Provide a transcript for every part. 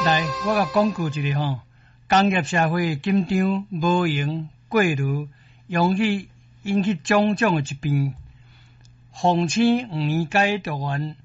来，我甲讲句一个吼，工业社会紧张无闲过炉，引起种种的疾病。奉请5年解毒员，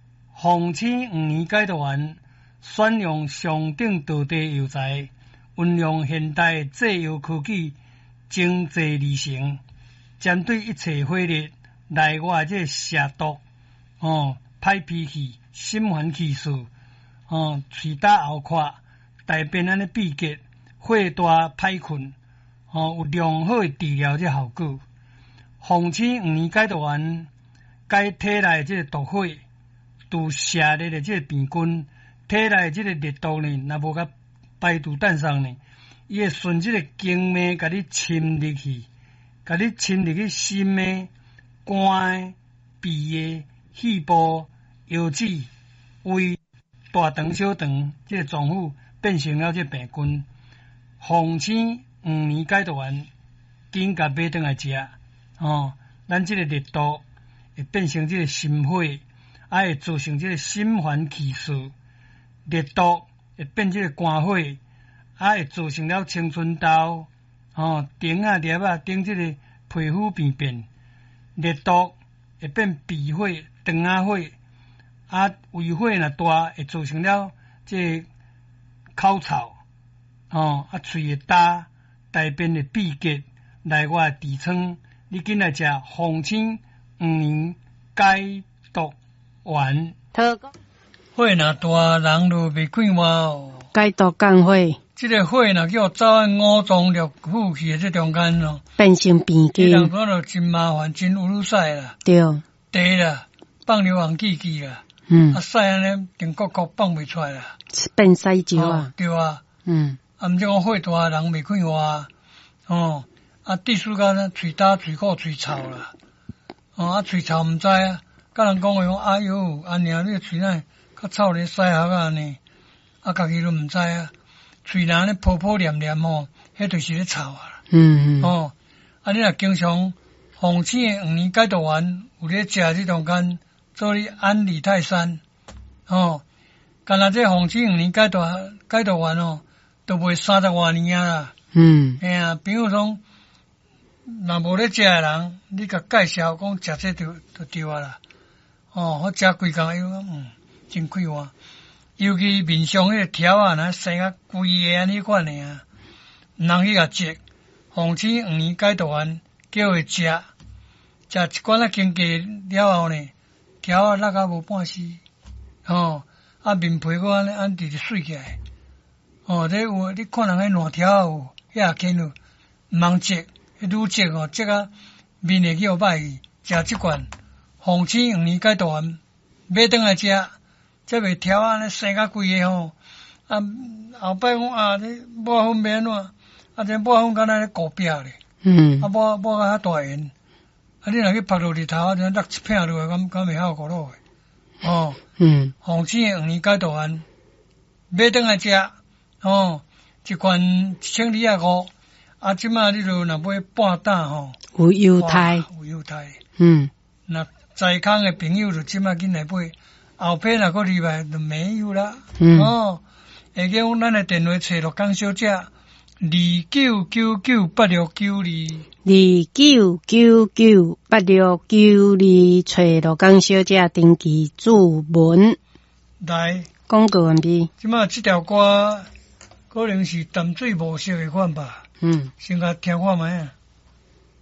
选用上等道地药材，运用现代制药科技，精济而成，针对一切火热内外这蛇毒、歹脾气、心烦气躁、喙焦喉渴、大便安尼闭结、火大歹困，有良好的治疗这效果。奉请5年解毒员解体内这个毒火，除射热的这个病菌，体内这个热毒呢，若无甲排除诞生呢，伊会顺这个经脉甲你侵入去，心的、肝的、鼻的、肺部、腰子、胃、大肠、小肠，这个脏腑变成了这个病菌。奉请5年解毒员，紧甲买转来食，咱这个热毒会变成这个心火，会造成这个心烦气躁。热毒会变这个肝火，会造成了青春痘、顶啊、裂啊、顶这个皮肤病变。热毒会变鼻火、肠仔火，胃火若大，会造成了这个口臭，喙会焦，大便会闭结，内外痔疮。你紧来食奉请5年解毒丸。火若大，人就袂快活哦。 解毒降火， 这个火若叫走在五脏六腑去的这中间咯， 变成病菌， 人讲就真麻烦，真有鲁塞啦。对，茶啦，放硫磺气啦，屎安尼定国放袂出来啦， 变屎石啊。 对啊，毋则讲火大人袂快活滴数甲喙焦、喙苦、喙臭啦，喙臭毋知啊，甲人讲话讲哎哟，安尼你喙哪较臭咧，屎盒啊安尼，家己都毋知啊，喙若安尼泡泡黏黏迄就是咧臭啊。你若经常奉请5年解毒丸有咧食这中间，做你安利泰山，干那这奉请5年解毒丸都卖30多年啊啦。比如讲，若无咧食诶人，你甲介绍讲食这就对啊啦。好食规工伊讲真快活。尤其面上迄个条啊，若生甲规个安尼款诶啊，毋通去甲折。奉请5年解毒丸叫伊食一罐经过了后呢，条啊落甲无半丝，面皮个安直直水起来。这有你看人迄烂条有，遐也轻有，毋通折，愈折折啊面会叫歹去。食即罐奉请5年解毒丸，买转来食，则袂条安尼生甲规个后摆讲你抹粉要安怎？这抹粉敢若咧糊壁咧。抹甲较大圆。你若去晒落日头，就落一片落来，敢袂效果咯？奉请5年解毒丸，买转来食，一罐1250，即马你就若买半担有犹太。 若在康的朋友就即马紧来买，后批若搁入来就没有啦。会叫咱的电话找陆江小姐 299982，299982，找陆江小姐登记注文。 来， 广告完毕。 即马这条歌可能是淡水无色的款吧？先甲听看觅啊。